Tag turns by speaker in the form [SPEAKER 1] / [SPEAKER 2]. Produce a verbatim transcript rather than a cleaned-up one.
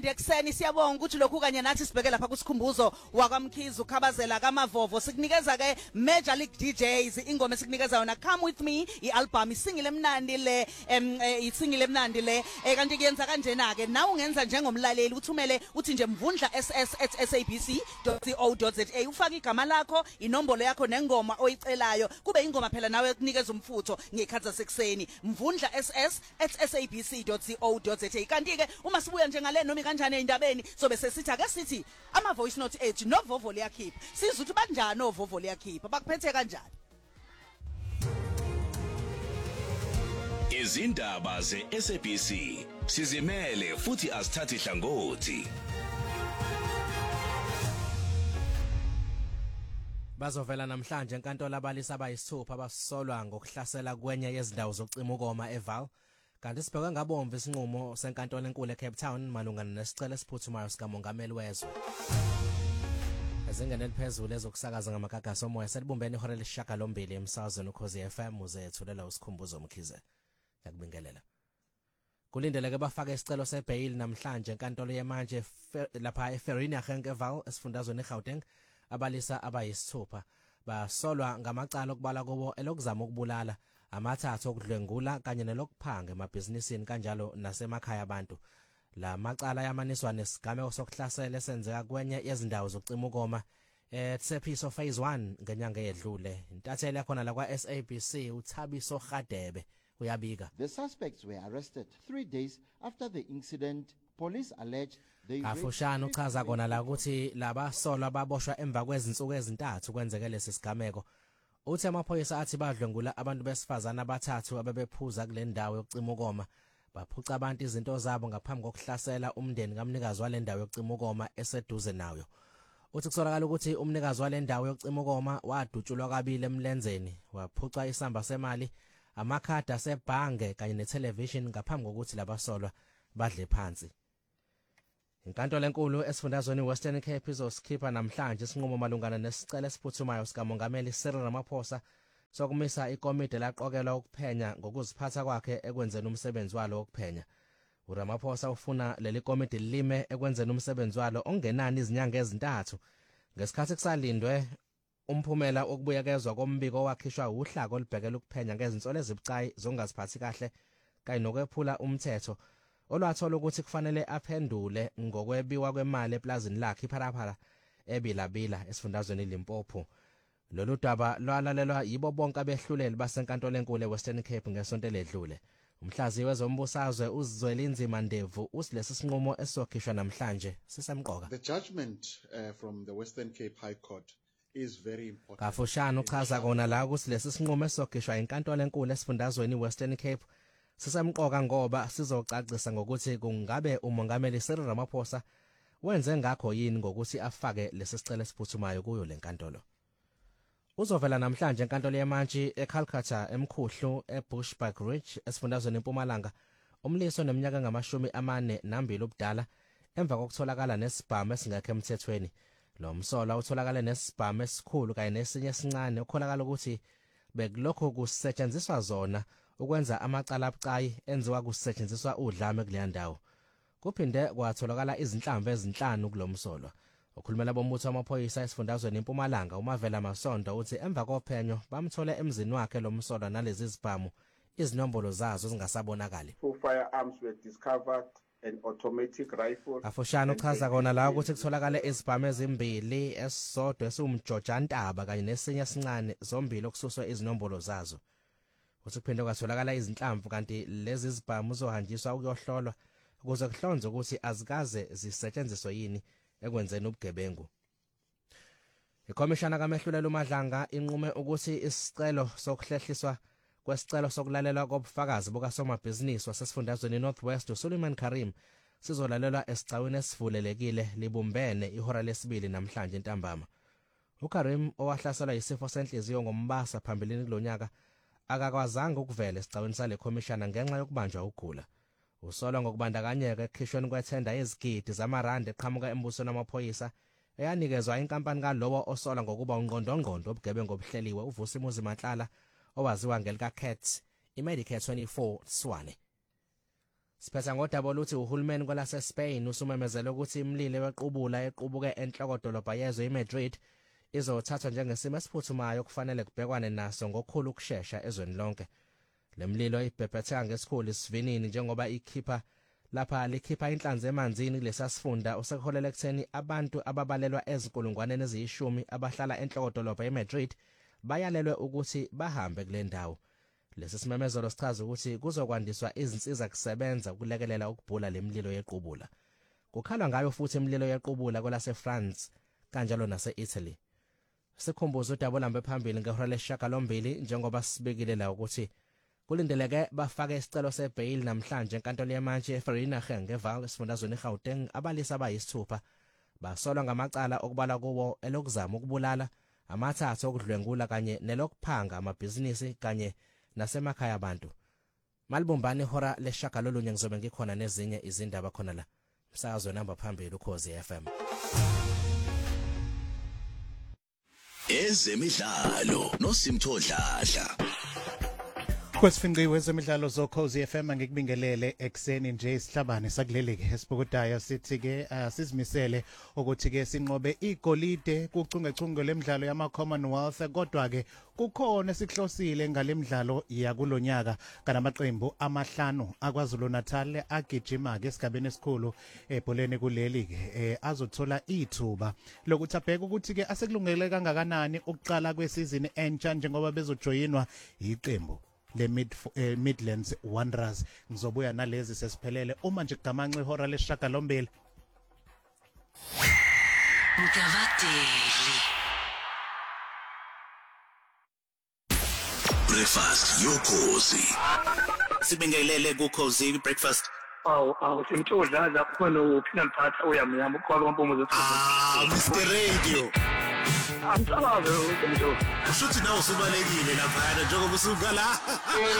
[SPEAKER 1] Ndekuseni siyabonga ukuthi lokhu kanye nathi sibheke lapha kusikhumbuzo wakwamkhizi ukhabazela kaMavovo sikunikeza ke Major League D Js ingoma esikunikeza yona Come With Me ialbum isingile emnandi le isingile emnandi le kanti kuyenza kanjena ke na ungenza njengomlaleli uthumele uthi nje mvundla s s at s a b c dot co dot z a ufaka igama lakho inombolo yakho nengoma oyicelayo kube ingoma phela nawe kunikeza umfutho ngekhathi zasekuseni mvundla s s at s a b c dot co dot z a kanti ke uma sibuya njengale noma kanjani endabeni sobe sesithi ake sithi ama voice note ethu no Vovo liyakhipha sizwe ukuthi banjani no Vovo liyakhipha bakuphethe kanjani
[SPEAKER 2] izindaba ze S A B C sizimele futhi asithathe hlangothi
[SPEAKER 3] bazovela namhlanje enkantolo abalisa abayisithupha abasolwa ngokuhlasela kwenye yezindawo zokucima ukoma eVaal kanti sibheke ngabomva isinqumo senkantolo enkulu eCape Town malungana nesicelo esiphuthumayo sikamongameli wezwe. Ezingene liphezulu ezokusakaza ngamagagasi omoya selibumbene ihora lesishiyagalombili emsazweni uKhozi F M uzethulela usikhumbuzo omkhize. Yakubingelela. Kulindeleke bafake isicelo sebail namhlanje enkantolo yemanje lapha eFerrini eGenkeville esifundazweni eGauteng abalisa abayisithupha basolwa ngamacala okubala kubo elokuzama ukubulala amathathu okudlwengula kanye nelokuphanga emabhizinisini kanjalo nasemakhaya abantu la macala yamaniswa nesigameko sokuhlasela esenzeka kwenye yezindawo zokucima ukoma eTsepiso phase one ngenyanga edlule intatheli yakhona la kwa S A B C uThabiso Radebe uyabika.
[SPEAKER 4] The suspects were arrested three days after the incident. Police allege they
[SPEAKER 3] Afushana uchaza kona la ukuthi laba solwa baboshwa emva kwezinsuku ezintathu kwenzeke lesi sigameko. Uthe amaphoyisa athi badlwengula abantu besifazana abathathu abebephuza kule ndawo yokucima ukoma baphuca abantu izinto zabo ngaphambi kokuhlasela umndeni kamnikazi wale ndawo yokucima ukoma eseduze nayo. Uthi kusolakala ukuthi umnikazi wale ndawo yokucima ukoma wadutshulwa kabili emlenzeni waphuca isamba semali amakhadi asebhange kanye netelevision ngaphambi kokuthi labasolwa badle phansi. Inkantolo enkulu esifundazweni Western Cape izosikhipha namhlanje isinqumo malungana nesicelo esiphuthumayo sikamongameli Cyril Ramaphosa sokumisa ikomiti laqokelwa ukuphenya ngokuziphatha kwakhe ekwenzeni umsebenzi walo wokuphenya. uRamaphosa ufuna leli komiti lime ekwenzeni umsebenzi walo ongenani izinyanga ezintathu ngesikhathi kusalindwe umphumela okubuyekezwa kombiko owakhishwa uhlaka olubhekela ukuphenya ngezinsolo ezibucayi zongaziphathi kahle kanye nokwephula umthetho olwathola ukuthi kufanele aphendule ngokwebiwa kwemali eplazini lakhe iPhalaPhala eBilabila esifundazweni Limpopo. Lolu daba lwalalelwa yibo bonke abehluleli basenkantolo enkulu eWestern Cape ngesonto ledlule. Umhlaziyi wezombusazwe uZwelinzima Ndevu usilesi sinqumo esizokhishwa namhlanje sisemqoka.
[SPEAKER 5] The judgment uh, from the Western Cape High Court is very important.
[SPEAKER 3] Kafushana uchaza kona la ukuthi lesi sinqumo esizokhishwa inkantolo enkulu esifundazweni Western Cape sisemqoka ngoba sizocacisa ngokuthi kungabe umongameli Cyril Ramaphosa wenze ngakho yini ngokuthi afake lesi sicelo esiphuthumayo kuyo lenkantolo. Uzovela namhlanje enkantolo yemantshi eCalcutta emkhuhlu eBushbuck Ridge esifundazweni eMpumalanga umliso neminyaka ngamashumi amane nambili obudala emva kokutholakala nesibhamu esingekho emthethweni. Lo msolwa utholakala nesibhamu esikhulu kanye nesinye esincane okholakala ukuthi bekulokho kusetshenziswa zona ukwenza amacala abucayi enziwa kusetshenziswa udlame kule ndawo. Kuphinde kwatholakala izinhlamvu ezinhlanu kulomsolwa. Ukhulumela bombutho wamaphoyisa esifundazweni eMpumalanga uMavela Masonto uthi emva kophenyo bamthole emzini wakhe lomsolwa nalezi zibhamu izinombolo zazo zingasabonakali.
[SPEAKER 6] Four firearms were discovered, an automatic rifle.
[SPEAKER 3] Afushana uchaza kona la ukuthi kutholakala izibhamu ezimbili esisodwa esumjojantaba kanye nesinye esincane zombili okususwe izinombolo zazo. Uthi kuphinde kwatholakala izinhlamvu kanti lezi zibhamu zohanjiswa ukuyohlolwa ukuze kuhlonze ukuthi azikaze zisetshenziswe yini ekwenzeni ubugebengu. Ikomishana kaMehlulelo uMadlanga inqume ukuthi isicelo sokuhlehliswa kwesicelo sokulalelwa kobufakazi bukasomabhizinisi wasesifundazweni Northwest uSuleiman Karim sizolalelwa esicawini esivulelekile libumbene ihora lesibili namhlanje entambama. uKarim owahlaselwa isifo senhliziyo ngombasa phambilini kulonyaka akakwazanga ukuvela esicawini sale komishana ngenxa yokubanjwa ukugula. Usolwa ngokubandakanyeka ekhishweni kwethenda yezigidi zamarandi eqhamuka embusweni wamaphoyisa eyanikezwa inkampani kalowo osola ngokuba ungqondongqondo obugebengu obuhleliwe uVusimuzi Manhlala owaziwa ngelika Cat iMedicare twenty-four Swane. Siphetha ngodaba oluthi uhulumeni kwelase Spain usumemezele ukuthi imililo wequbula equbuke enhlokodolobha yezwe iMadrid izothathwa njengesimo esiphuthumayo kufanele kubhekwane naso ngokukhulu ukusheshsha ezweni lonke. Lemlilo ibhebhetheka ngesikhulu isivinini njengoba ikhipha lapha likhipha inhlanzi emanzini lesasifunda usekuholela ekutheni abantu ababalelwa ezinkulungwaneni eziyishumi abahlala enhlokodolobha eMadrid bayalelwe ukuthi bahambe kule ndawo. Lesi simemezelo sichaza ukuthi kuzokwandiswa izinsiza kusebenza ukulekelela ukubhula lemililo yequbula. Kukhalwa ngayo futhi imililo yequbula kwelase France kanjalo nase Italy. Sikhumbuza udaba lambe phambili ngehora lesishiyagalombili njengoba sibekile la ukuthi kulindeleke bafake isicelo sebail namhlanje enkantolo yamanje eVereeniging ngeval esifundazweni eGauteng abalisa abayisithupha basolwa ngamacala okubala kuwo elokuzama ukubulala amathathu okudlwengula kanye nelokuphanga amabhizinisi kanye nasemakhaya abantu. Malibumbani ihora leshagalolunye ngizobe ngikhona nezinye izindaba khona la. Msakazo namba phambili uKhozi F M.
[SPEAKER 2] Ezemidlalo noSimthodladla.
[SPEAKER 7] Kwesifinqiwe ezemidlalo zoKhozi F M ngikubingelele ekseni nje isihlabane sakuleleke esibukudayo sithi ke asizimisele ukuthi ke sinqobe igolide kuchungechunge lemidlalo yama Commonwealth kodwa ke kukhona esihlosile ngalemidlalo yakulonyaka kanamaqembu amahlanu aKwaZulu Natal agijima ke esigabeni esikhulu ebholeni kuleli ke azothola ithuba lokuthi abheke ukuthi ke asekulungele kangakanani ukuqala kwesizini entsha njengoba bezojoyinwa iqembu le mid eh, Midlands Wanderers. Ngizobuya nalezi sesiphelele uma nje gamanxe ihora lesishagalombili.
[SPEAKER 2] Mkavateli Breakfast yoKhozi. Sibingelele kuKhozi breakfast.
[SPEAKER 8] Aw aw Simthodladla khona uphina mphatha uyamnyama ukhwala kwampumo
[SPEAKER 2] Ah Mister Radio.
[SPEAKER 8] Angicabange ukuthi
[SPEAKER 2] Ushuthi nawe usubalekile lapha njengoba usuka la.